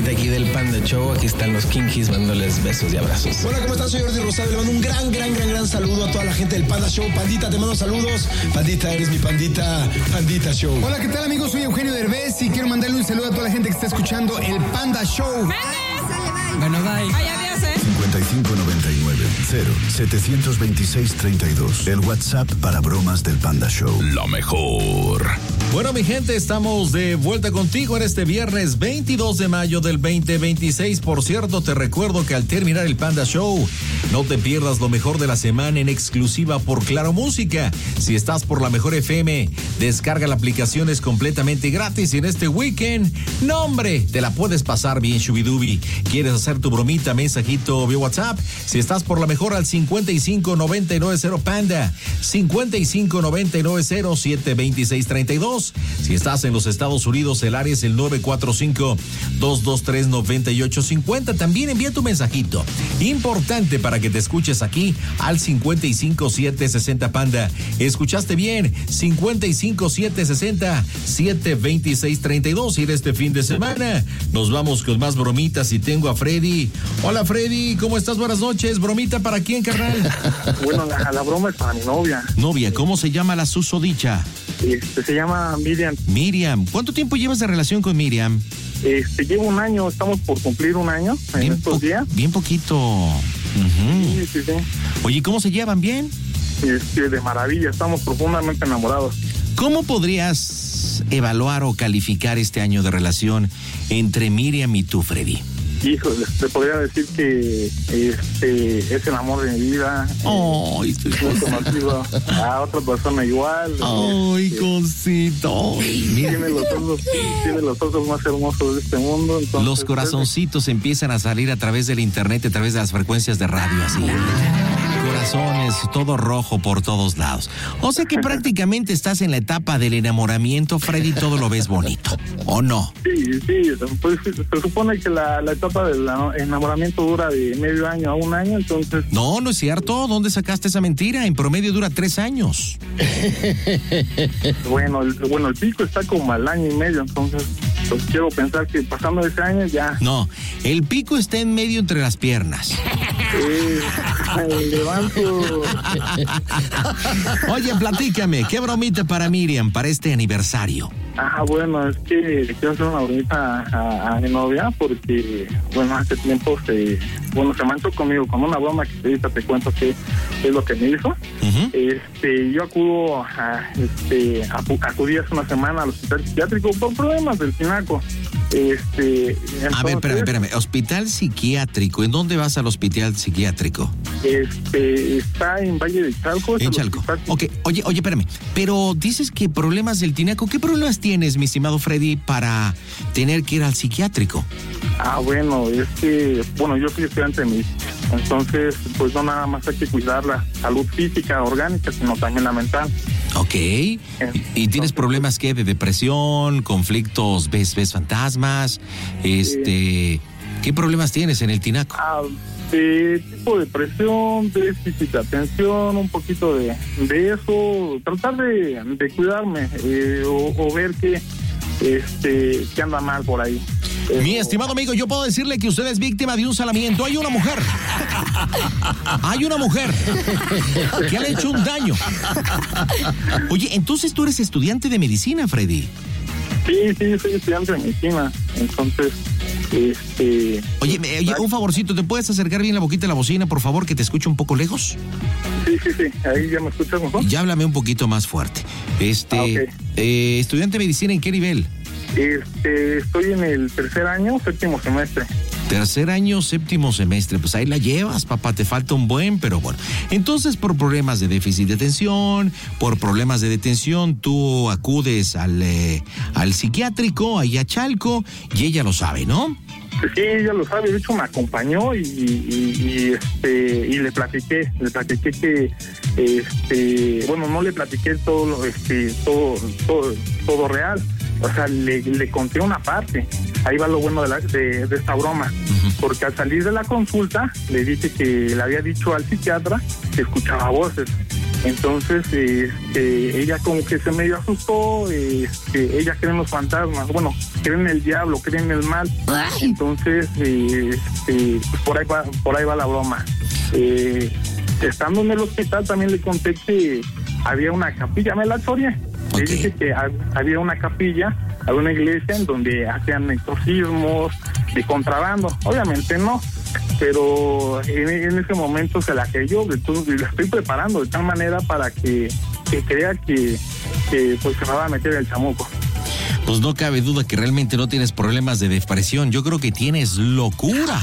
bandita aquí del Panda Show. Aquí están los Kinkis dándoles besos y abrazos. Hola, ¿cómo estás? Soy Jordi Rosado. Le mando un gran saludo a toda la gente del Panda Show. Pandita, te mando saludos. Pandita, eres mi pandita. Pandita Show. Hola, ¿qué tal, amigos? Soy Eugenio Derbez y quiero mandarle un saludo a toda la gente que está escuchando el Panda Show. Bueno, bye. Ay, adiós, 5599-072632. El WhatsApp para bromas del Panda Show. Lo mejor. Bueno, mi gente, estamos de vuelta contigo en este viernes 22 de mayo del 2026. Por cierto, te recuerdo que al terminar el Panda Show, no te pierdas lo mejor de la semana en exclusiva por Claro Música. Si estás por la Mejor FM, descarga la aplicación, es completamente gratis. Y en este weekend, no hombre, te la puedes pasar bien, Shubidubi. ¿Quieres hacer tu bromita, mensajito vía WhatsApp? Si estás por la Mejor, al 55-990 Panda, 55-990-72632. Si estás en los Estados Unidos, el área es el 945-223-9850. También envía tu mensajito. Importante para que te escuches aquí al 55-760 Panda. ¿Escuchaste bien? 55-760-72632. Y en este fin de semana nos vamos con más bromitas y tengo a Freddy. Hola, Freddy, ¿cómo estás? Buenas noches. ¿Bromita para quién, carnal? Bueno, la broma es para mi novia. Novia, ¿cómo se llama la susodicha? Se llama Miriam. Miriam, ¿cuánto tiempo llevas de relación con Miriam? Llevo un año, estamos por cumplir un año en estos días. Bien poquito. Sí. Oye, ¿cómo se llevan? ¿Bien? De maravilla, estamos profundamente enamorados. ¿Cómo podrías evaluar o calificar este año de relación entre Miriam y tú, Freddy? Híjole, te podría decir que es el amor de mi vida. Ay, estoy conocido a otra persona igual. Ay, cosito. Tiene los ojos más hermosos de este mundo. Entonces, los corazoncitos empiezan a salir a través del internet, a través de las frecuencias de radio, así. Corazones, todo rojo por todos lados. O sea que prácticamente estás en la etapa del enamoramiento, Freddy, todo lo ves bonito, ¿o no? Sí, pues se supone que la etapa del enamoramiento dura de medio año a un año, entonces... No es cierto, ¿dónde sacaste esa mentira? En promedio dura 3 años. Bueno, el pico está como al año y medio, entonces pues quiero pensar que pasando ese año ya... No, el pico está en medio entre las piernas. Levanto. Oye, platícame, ¿qué bromita para Miriam para este aniversario? Bueno, es que quiero hacer una bromita a mi novia porque, bueno, hace tiempo se manchó conmigo con una broma que ahorita te cuento qué es lo que me hizo. Yo acudí hace una semana al hospital psiquiátrico por problemas del tinaco. Entonces, a ver, espérame, hospital psiquiátrico, ¿en dónde vas al hospital psiquiátrico? Está en Valle de Chalco. En Chalco. Ok, oye, espérame, pero dices que problemas del tinaco, ¿qué problemas tienes, mi estimado Freddy, para tener que ir al psiquiátrico? Bueno, es que, yo soy estudiante de medicina, entonces, pues no nada más hay que cuidar la salud física, orgánica, sino también la mental. Ok. ¿Y tienes problemas qué? ¿De depresión, conflictos, ves fantasmas? ¿Qué problemas tienes en el tinaco? Tipo de depresión, déficit de atención, un poquito de eso, tratar de cuidarme o ver que anda mal por ahí. Mi estimado amigo, yo puedo decirle que usted es víctima de un salamiento. Hay una mujer que le ha hecho un daño. Oye, entonces tú eres estudiante de medicina, Freddy. Sí, soy estudiante de medicina. Entonces, Oye, un favorcito, ¿te puedes acercar bien la boquita de la bocina, por favor, que te escuche un poco lejos? Sí, ahí ya me escuchas mejor. Ya háblame un poquito más fuerte. Okay. Estudiante de medicina, ¿en qué nivel? Estoy en el tercer año, séptimo semestre. Tercer año, séptimo semestre, pues ahí la llevas, papá, te falta un buen, pero bueno. Entonces, por problemas de déficit de atención, por problemas de detención, tú acudes al psiquiátrico, ahí a Chalco, y ella lo sabe, ¿no? Sí, ella lo sabe, de hecho me acompañó y le platiqué que, no le platiqué todo real. O sea, le conté una parte. Ahí va lo bueno de esta broma. Porque al salir de la consulta, le dije que le había dicho al psiquiatra que escuchaba voces. Entonces, ella como que se medio asustó, ella cree en los fantasmas, bueno, cree en el diablo, cree en el mal. Entonces, pues por ahí va la broma. Estando en el hospital también le conté que había una capilla, me la choreé. Le dije que había una capilla, había una iglesia en donde hacían exorcismos de contrabando. Obviamente no, pero en ese momento se la creyó, entonces la estoy preparando de tal manera para que crea que pues se me va a meter el chamuco. Pues no cabe duda que realmente no tienes problemas de depresión. Yo creo que tienes locura.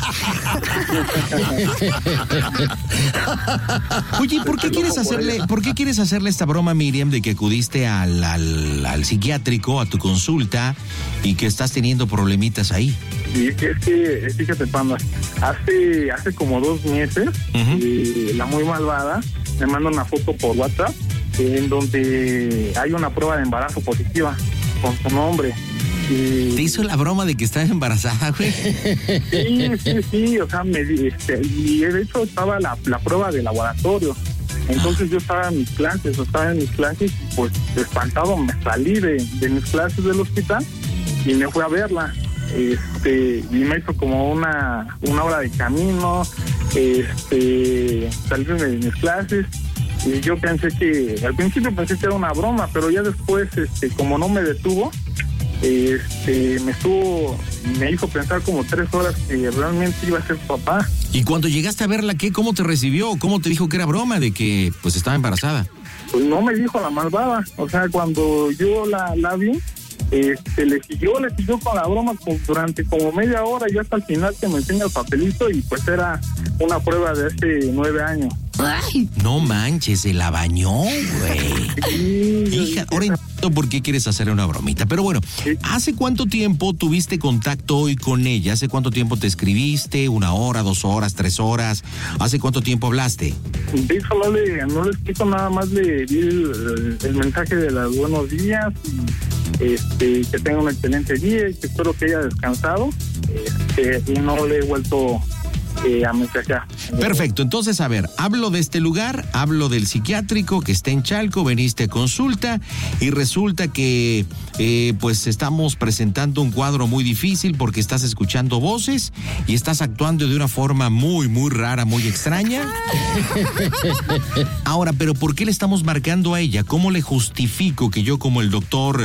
Oye, ¿por qué quieres hacerle esta broma a Miriam de que acudiste al psiquiátrico, a tu consulta, y que estás teniendo problemitas ahí? Sí, es que, fíjate, Panda, hace como 2 meses, la muy malvada me manda una foto por WhatsApp en donde hay una prueba de embarazo positiva con su nombre. ¿Te hizo la broma de que estaba embarazada, güey? Sí, o sea, y de hecho estaba la prueba de laboratorio. Entonces yo estaba en mis clases y pues espantado me salí de mis clases del hospital y me fui a verla. Y me hizo como una hora de camino, salí de mis clases. Y yo al principio pensé que era una broma, pero ya después, como no me detuvo, me hizo pensar como 3 horas que realmente iba a ser papá. Y cuando llegaste a verla, ¿cómo te recibió? ¿Cómo te dijo que era broma de que pues estaba embarazada? Pues no me dijo la malvada, o sea, cuando yo la vi, le siguió con la broma durante como media hora y hasta el final que me enseña el papelito y pues era una prueba de hace 9 años. Ay, no manches, se la bañó, güey. Sí, hija, ahora entiendo por qué quieres hacerle una bromita. Pero bueno, ¿hace cuánto tiempo tuviste contacto hoy con ella? ¿Hace cuánto tiempo te escribiste? ¿1 hora, 2 horas, 3 horas? ¿Hace cuánto tiempo hablaste? De hecho, no le explico nada más, le di el mensaje de los buenos días y que tenga un excelente día y que espero que haya descansado y no le he vuelto a mensajear. Perfecto, entonces a ver, hablo de este lugar, hablo del psiquiátrico que está en Chalco, veniste a consulta y resulta que pues estamos presentando un cuadro muy difícil porque estás escuchando voces y estás actuando de una forma muy, muy rara, muy extraña. Ahora, pero ¿por qué le estamos marcando a ella? ¿Cómo le justifico que yo como el doctor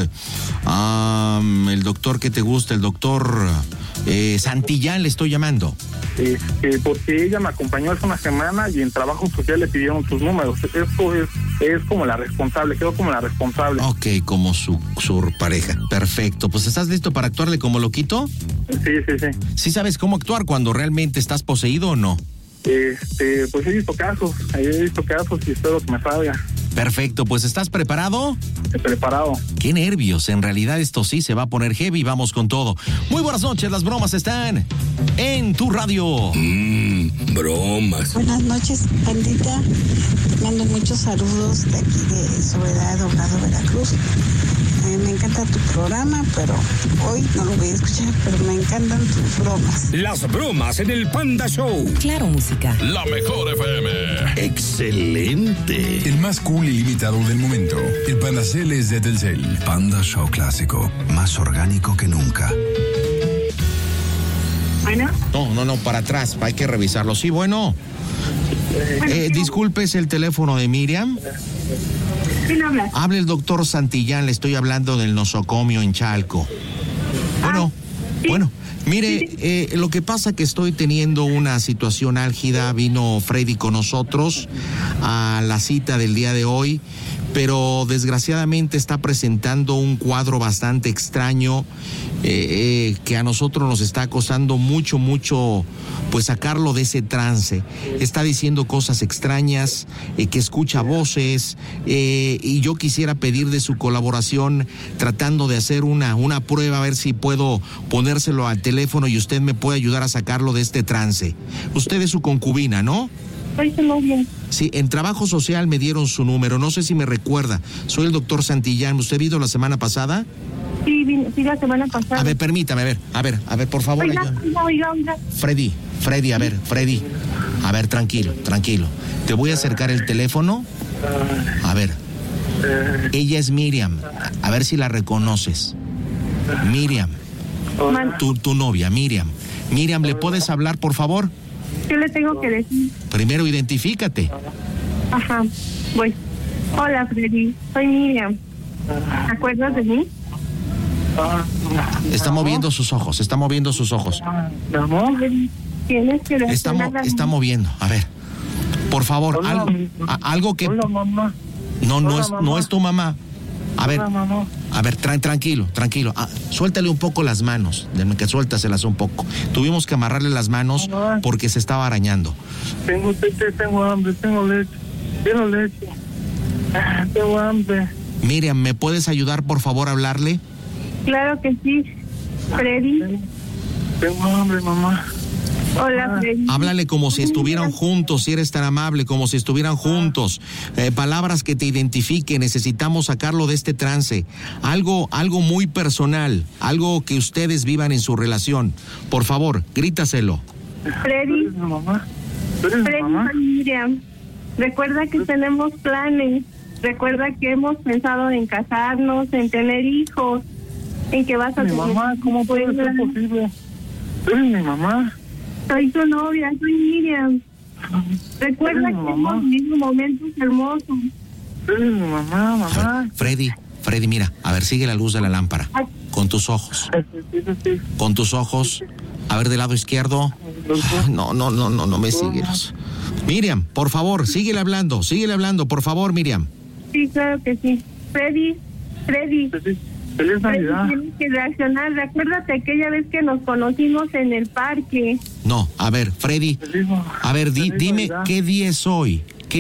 que te gusta, el doctor Santillán le estoy llamando? Porque ella me acompañó hace una semana y en trabajo social le pidieron sus números. Esto es como la responsable, quedó como la responsable. Ok, como su pareja. Perfecto. Pues ¿estás listo para actuarle como loquito? Sí. ¿Sí sabes cómo actuar cuando realmente estás poseído o no? Pues he visto casos y espero que me salga. Perfecto, pues ¿estás preparado? Preparado. Qué nervios, en realidad esto sí se va a poner heavy, vamos con todo. Muy buenas noches, las bromas están en tu radio. Bromas. Buenas noches, pandita. Mando muchos saludos de aquí de Soledad, Doblado, Veracruz. Me encanta tu programa, pero hoy no lo voy a escuchar, pero me encantan tus bromas. Las bromas en el Panda Show. Claro, música. La mejor FM. Excelente. El más cool y limitado del momento. El Panda Cel es de Telcel. Panda Show clásico. Más orgánico que nunca. Bueno. No, para atrás, hay que revisarlo. Sí, bueno. Disculpe, ¿es el teléfono de Miriam? ¿Quién habla? Habla el doctor Santillán, le estoy hablando del nosocomio en Chalco. Bueno, mire, lo que pasa que estoy teniendo una situación álgida. Vino Freddy con nosotros a la cita del día de hoy, pero desgraciadamente está presentando un cuadro bastante extraño que a nosotros nos está costando mucho, pues sacarlo de ese trance. Está diciendo cosas extrañas, que escucha voces, y yo quisiera pedir de su colaboración tratando de hacer una prueba, a ver si puedo ponérselo al teléfono y usted me puede ayudar a sacarlo de este trance. Usted es su concubina, ¿no? Soy su novia. Sí, en trabajo social me dieron su número, no sé si me recuerda. Soy el doctor Santillán. ¿Usted vino la semana pasada? Sí, la semana pasada. A ver, permítame, a ver, por favor. Oiga. Freddy, a ver, Freddy. A ver, tranquilo. Te voy a acercar el teléfono A ver. Ella es Miriam. A ver si la reconoces. Miriam. Tu novia, Miriam. Miriam, ¿le puedes hablar, por favor? ¿Qué le tengo que decir? Primero, identifícate. Ajá, voy. Hola, Freddy. Soy Miriam. ¿Te acuerdas de mí? Está moviendo sus ojos, está moviendo sus ojos. Tienes que está moviendo. A ver, por favor, algo que... Hola, mamá. No es tu mamá. A ver, tranquilo. Suéltale un poco las manos. Denme que suéltaselas un poco. Tuvimos que amarrarle las manos porque se estaba arañando. Tengo hambre, tengo leche. Tengo hambre. Miriam, ¿me puedes ayudar, por favor, a hablarle? Claro que sí, Freddy. Tengo hambre, mamá. Hola, Freddy. Háblale como si estuvieran juntos, si eres tan amable, como si estuvieran juntos. Palabras que te identifiquen. Necesitamos sacarlo de este trance. Algo muy personal, algo que ustedes vivan en su relación. Por favor, grítaselo. Freddy. ¿Eres mi mamá? Freddy, soy Miriam. Recuerda que tenemos planes. Recuerda que hemos pensado en casarnos, en tener hijos, en que vas a tener... Mamá, ¿cómo puede ser posible? ¿Eres mi mamá? Soy tu novia, soy Miriam. Recuerda que hemos vivido momentos hermosos. Eres mi mamá. Freddy, mira, a ver, sigue la luz de la lámpara. Con tus ojos. Con tus ojos. A ver, del lado izquierdo. No me sigues. Miriam, por favor, síguele hablando, por favor, Miriam. Sí, claro que sí. Freddy. Feliz Navidad. Tienes que reaccionar. Recuérdate aquella vez que nos conocimos en el parque. No, a ver, Freddy. A ver, dime, ¿qué día es hoy?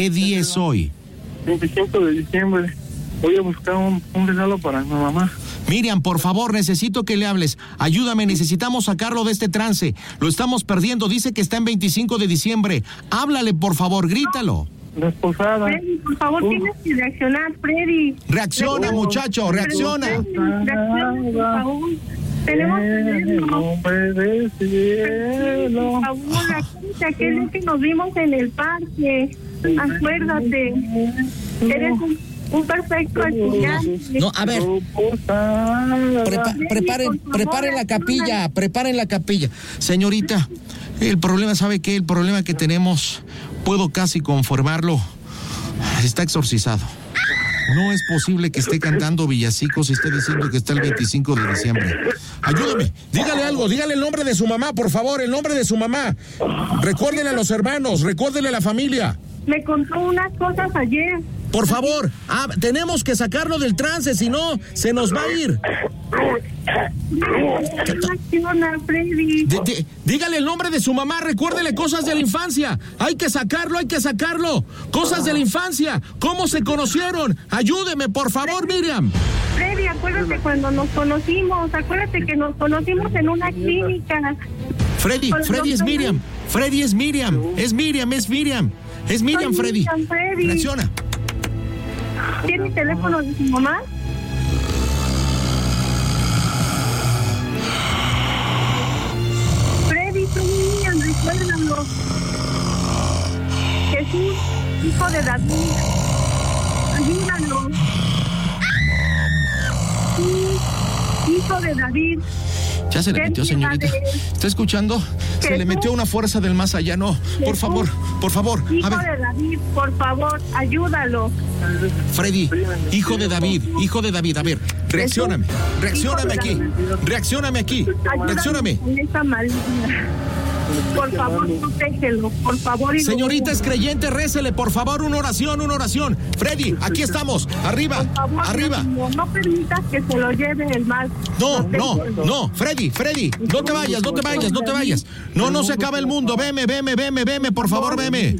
25 de diciembre. Voy a buscar un regalo para mi mamá. Miriam, por favor, necesito que le hables. Ayúdame, necesitamos sacarlo de este trance. Lo estamos perdiendo. Dice que está en 25 de diciembre. Háblale, por favor, grítalo. La esposada. Freddy, por favor, tienes que reaccionar, Freddy. Reacciona, muchacho, reacciona. Reacciona, por favor. Tenemos que verlo. Nombre del cielo. Por favor, acuérdate aquel día que nos vimos en el parque. Acuérdate. Eres un perfecto estudiante. No, a ver. Preparen la capilla. Señorita, el problema, ¿sabe qué? El problema que tenemos, puedo casi confirmarlo, está exorcizado. No es posible que esté cantando villancicos y esté diciendo que está el 25 de diciembre. Ayúdame, dígale algo, dígale el nombre de su mamá, por favor, el nombre de su mamá. Recuérdenle a los hermanos, recuérdenle a la familia. Me contó unas cosas ayer. Por favor, tenemos que sacarlo del trance, si no, se nos va a ir. Dígale el nombre de su mamá, recuérdele cosas de la infancia. Hay que sacarlo. Cosas de la infancia. ¿Cómo se conocieron? Ayúdeme, por favor, Miriam. Freddy, acuérdate cuando nos conocimos. Acuérdate que nos conocimos en una clínica. Freddy es Miriam. Es Miriam, Freddy. Reacciona. ¿Tiene el teléfono de su mamá? Freddy, soy Miriam, recuérdalo. Jesús, hijo de David. Ayúdalo. Sí, hijo de David. Ya se le metió, señorita. ¿Está escuchando? Se le metió una fuerza del más allá. No, por favor. Hijo de David, por favor, ayúdalo. Freddy, hijo de David. A ver, reaccióname aquí. Reaccióname. Por favor, protégelo, por favor. Señorita es creyente, récele, por favor, una oración. Freddy, aquí estamos, arriba. No permitas que se lo lleve el mal. No, Freddy, no te vayas. No se acaba el mundo, veme, por favor, veme.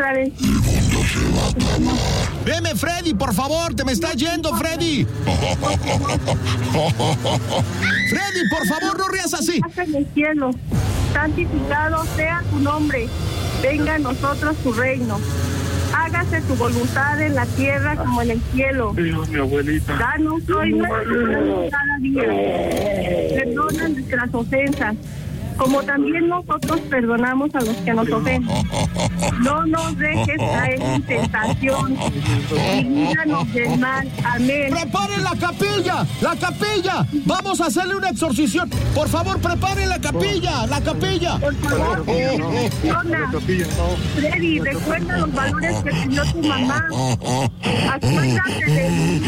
Veme, Freddy, por favor, te me estás yendo, Freddy. Freddy, por favor, no rías así. En el cielo, santificado sea tu nombre, venga a nosotros tu reino. Hágase tu voluntad en la tierra como en el cielo. Dios, mi abuelita. Danos hoy nuestro pan cada día. Perdona nuestras ofensas, como también nosotros perdonamos a los que nos ofenden. No nos dejes caer en tentación y líbranos del mal. Amén. ¡Preparen la capilla! ¡La capilla! ¡Vamos a hacerle una exorcición! ¡Por favor, preparen la capilla! ¡La capilla! Por favor, Dona, Freddy, recuerda los valores que te dio tu mamá. Acuérdate de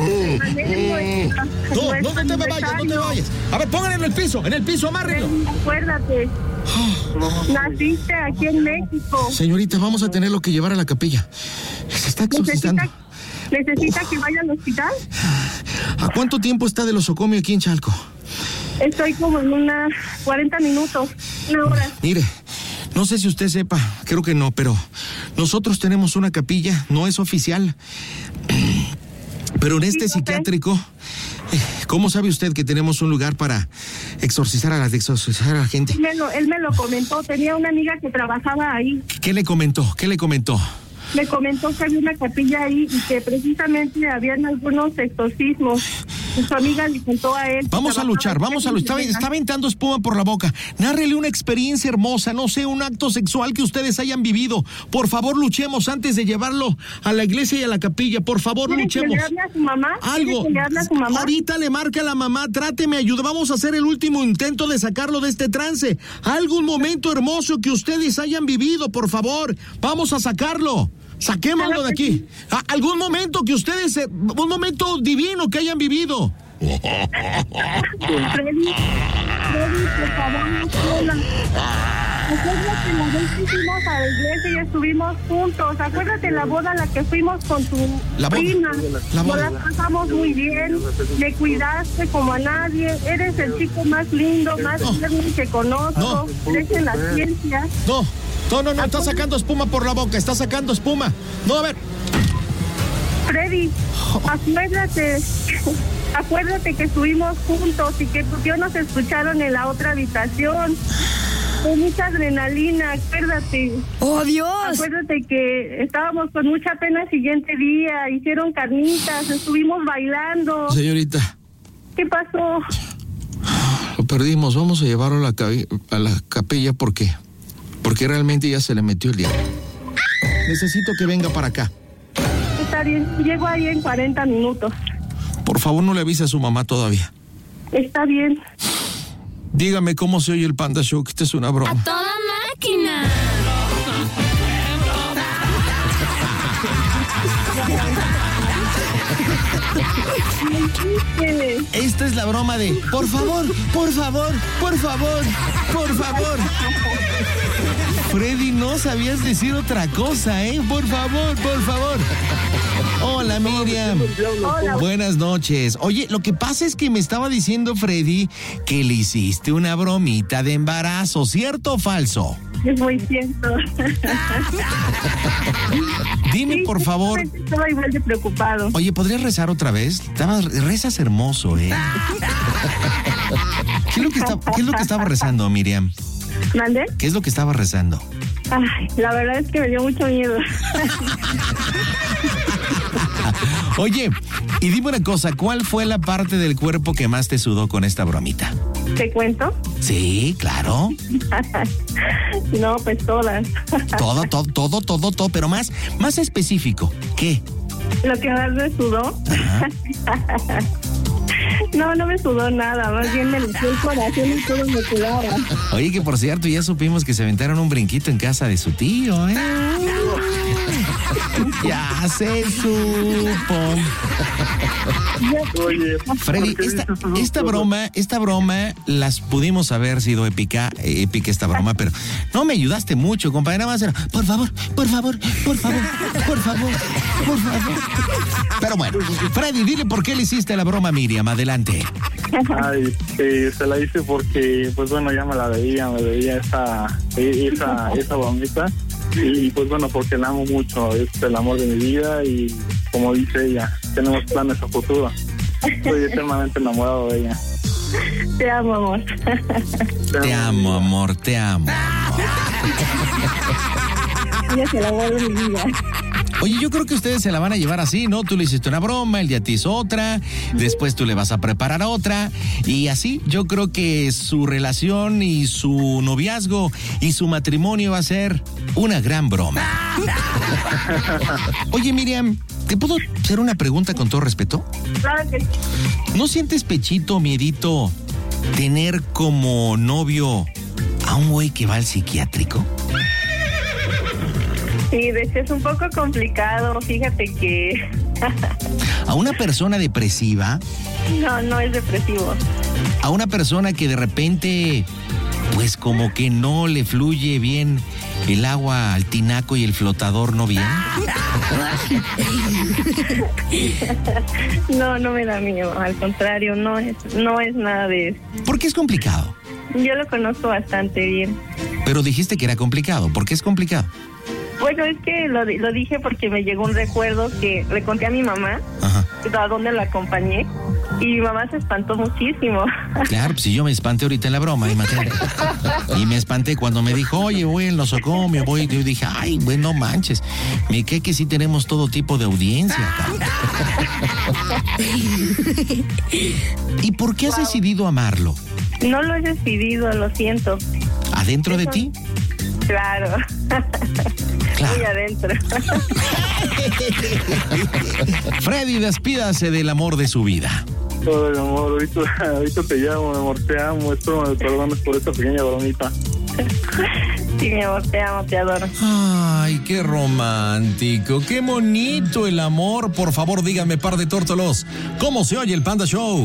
no te vayas. A ver, pónganlo en el piso, amárrenlo. Acuérdate. Naciste aquí en México. Señorita, vamos a tenerlo que llevar a la capilla. Se está exorcizando. ¿Necesita que vaya al hospital? ¿A cuánto tiempo está del osocomio aquí en Chalco? Estoy como en unas 40 minutos, una hora. Mire, no sé si usted sepa, creo que no, pero nosotros tenemos una capilla, no es oficial. Pero en este psiquiátrico, ¿cómo sabe usted que tenemos un lugar para exorcizar a la gente? Él me lo comentó, tenía una amiga que trabajaba ahí. ¿Qué le comentó? Me comentó que había una capilla ahí y que precisamente habían algunos exorcismos. Su amiga le contó a él. Vamos a luchar. Está aventando espuma por la boca. Nárrele una experiencia hermosa, no sé, un acto sexual que ustedes hayan vivido. Por favor, luchemos antes de llevarlo a la iglesia y a la capilla. Por favor, luchemos. ¿Que le hable a su mamá? Algo. ¿Que le hable a su mamá? Ahorita le marca a la mamá, tráteme, ayuda. Vamos a hacer el último intento de sacarlo de este trance. Algún momento hermoso que ustedes hayan vivido, por favor. Vamos a sacarlo. Saquémoslo de aquí. Algún momento que ustedes, un momento divino que hayan vivido. Freddy, por favor, no sola. Acuérdate la vez que fuimos a la iglesia y estuvimos juntos. Acuérdate la boda a la que fuimos con tu prima. Nos la pasamos muy bien. Me cuidaste como a nadie. Eres el chico más lindo, más tierno que conozco. Crees en la ciencia. No, está sacando espuma por la boca, está sacando espuma. No, a ver. Freddy, acuérdate que estuvimos juntos y que tus tíos nos escucharon en la otra habitación. Con mucha adrenalina, acuérdate. ¡Oh, Dios! Acuérdate que estábamos con mucha pena el siguiente día, hicieron carnitas, estuvimos bailando. Señorita. ¿Qué pasó? Lo perdimos, vamos a llevarlo a la capilla porque realmente ya se le metió el diablo. Necesito que venga para acá. Está bien, llego ahí en 40 minutos. Por favor, no le avise a su mamá todavía. Está bien. Dígame cómo se oye el Panda Show, que esta es una broma. ¡A toda máquina! Esta es la broma de por favor. Freddy, no sabías decir otra cosa, ¿eh? Por favor. Hola, Miriam. Hola. Buenas noches. Oye, lo que pasa es que me estaba diciendo Freddy que le hiciste una bromita de embarazo, ¿cierto o falso? Es muy cierto. Dime, por favor. Estaba igual de preocupado. Oye, ¿podrías rezar otra vez? Rezas hermoso, ¿eh? ¿Qué es lo que estaba rezando, Miriam? ¿Mande? ¿Qué es lo que estaba rezando? Ay, la verdad es que me dio mucho miedo. Oye, y dime una cosa, ¿cuál fue la parte del cuerpo que más te sudó con esta bromita? ¿Te cuento? Sí, claro. No, pues todas. Todo, pero más específico. ¿Qué? Lo que más me sudó. No me sudó nada, más bien me limpió el corazón y todo me sudaba. Oye, que por cierto, ya supimos que se aventaron un brinquito en casa de su tío, ¿eh? Ya se supo. Oye, Freddy, esta broma las pudimos haber sido épica esta broma, pero no me ayudaste mucho, compadre. Nada más era, por favor. Pero bueno, Freddy, dile por qué le hiciste la broma a Miriam. Adelante. Ay, se la hice porque, pues bueno, ya me veía esa bromita. Y pues bueno, porque la amo mucho, es el amor de mi vida y como dice ella, tenemos planes a futuro. Estoy eternamente enamorado de ella. Te amo, amor. Te amo, amor. Ella es el amor de mi vida. Oye, yo creo que ustedes se la van a llevar así, ¿no? Tú le hiciste una broma, él ya te hizo otra, después tú le vas a preparar otra, y así yo creo que su relación y su noviazgo y su matrimonio va a ser una gran broma. Oye, Miriam, ¿te puedo hacer una pregunta con todo respeto? Claro que sí. ¿No sientes pechito, miedito, tener como novio a un güey que va al psiquiátrico? Sí, de hecho es un poco complicado, fíjate que... ¿A una persona depresiva? No es depresivo. ¿A una persona que de repente, pues como que no le fluye bien el agua al tinaco y el flotador no bien? No me da miedo, al contrario, no es nada de eso. ¿Por qué es complicado? Yo lo conozco bastante bien. Pero dijiste que era complicado, ¿por qué es complicado? Bueno, es que lo dije porque me llegó un recuerdo que le conté a mi mamá, a dónde la acompañé, y mi mamá se espantó muchísimo. Claro, pues si yo me espanté ahorita en la broma, imagínate. Y me espanté cuando me dijo, oye, voy al nosocomio, voy. Yo dije, ay, bueno, no manches, me cae que sí tenemos todo tipo de audiencia acá. ¿Y por qué has decidido amarlo? No lo he decidido, lo siento. ¿Adentro de ti? Claro. Muy adentro. Freddy, despídase del amor de su vida. Todo el amor, ahorita te llamo, mi amor, te amo, espero me perdones por esta pequeña bromita. Sí, mi amor, te amo, te adoro. Ay, qué romántico, qué bonito el amor. Por favor, díganme, par de tórtolos, ¿cómo se oye el Panda Show?